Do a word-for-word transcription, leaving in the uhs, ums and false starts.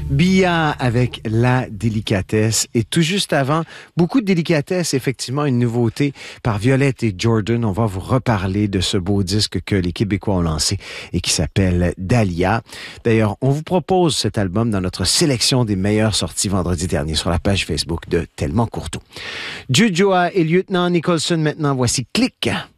Bia avec La Délicatesse. Et tout juste avant, beaucoup de délicatesse, effectivement, une nouveauté par Violette et Jordan. On va vous reparler de ce beau disque que les Québécois ont lancé et qui s'appelle Dahlia. D'ailleurs, on vous propose cet album dans notre sélection des meilleures sorties vendredi dernier sur la page Facebook de Tellement Courteau. Jujoa et Lieutenant Nicholson maintenant. Voici Click.